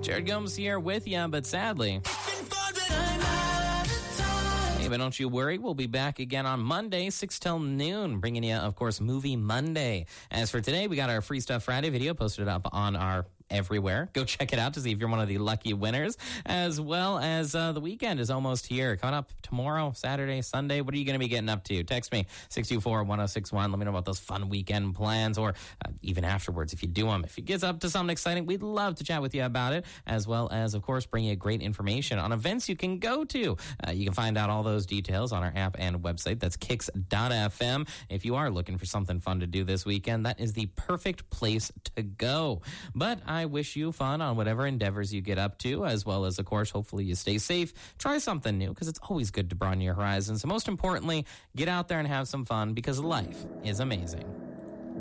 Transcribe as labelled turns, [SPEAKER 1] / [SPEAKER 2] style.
[SPEAKER 1] Jared Gomes here with you, but sadly... Hey, but don't you worry. We'll be back again on Monday, 6 till noon, bringing you, of course, Movie Monday. As for today, we got our Free Stuff Friday video posted up on our everywhere. Go check it out to see if you're one of the lucky winners, as well as the weekend is almost here. Coming up tomorrow, Saturday, Sunday. What are you going to be getting up to? Text me, 624-1061. Let me know about those fun weekend plans, or even afterwards if you do them. If it gets up to something exciting, we'd love to chat with you about it, as well as, of course, bring you great information on events you can go to. You can find out all those details on our app and website. That's kicks.fm. If you are looking for something fun to do this weekend, that is the perfect place to go. But I wish you fun on whatever endeavors you get up to, as well as, of course, hopefully you stay safe. Try something new, because it's always good to broaden your horizons. And most importantly, get out there and have some fun, because life is amazing.